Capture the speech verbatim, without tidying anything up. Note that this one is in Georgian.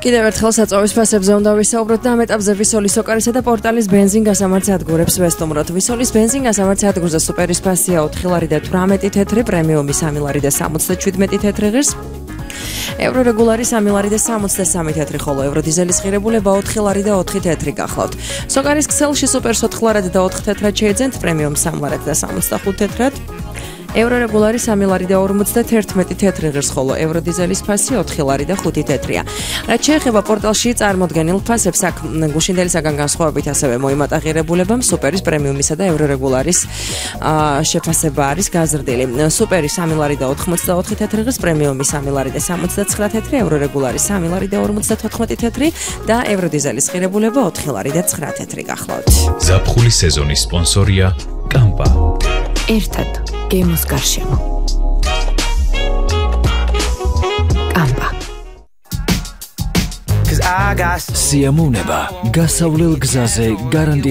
კიდევ ერთხელ საწვავის ფასებზე უნდა ვისაუბროთ და ამ ეტაპზე ვისოლის ოკარისა და პორტალის ბენზინ გასამართი ადგურებს ვესტუმროთ. ვისოლის ბენზინ გასამართი ადგურზე სუპერის ფასია ოთხი ლარი და თვრამეტი თეთრი, პრემიუმი სამი ლარი და სამოცდაშვიდმეტი თეთრი ღირს. ევრორეგულარი სამი ლარი და სამოცდასამი თეთრი, ხოლო ევროდიზელის ღირებულება ოთხი ლარი და ოთხი თეთრი გახლავთ. სოკარის ქსელში სუპერს ოთხ ლარად და ოთხ თეთრად შეეძენთ, პრემიუმ სამ ლარად და სამოცდახუთ თეთრად. ევრორეგულარი სამი ლარი და ორმოცდაერთმეტი თეთრი ღირს, ხოლო ევროდიზელის ფასი ოთხი ლარი და ხუთი თეთრია. რაც შეეხება პორტალში წარმოდგენილ ფასებს, აქ გუშინდელისაგან განსხვავებით ასევე მოიმატაღირებულებამ სუპერის, პრემიუმისა და ევრორეგულარის შეფასება არის გაზრდილი. სუპერი სამი ლარი და ოთხმოცდაოთხი თეთრი ღირს, პრემიუმი სამი ლარი და სამოცდაცხრა თეთრი, ევრორეგულარი სამი ლარი და ორმოცდათოთხმეტი თეთრი და ევროდიზელის ღირებულება ოთხი ლარი და ცხრა თეთრი გახლავთ. ზაფხულის სეზონის სპონსორია კამპა. ერთად გემოს გარშემო. კამპა. სიამოვნება გასავლელ გზაზე გარანტირებული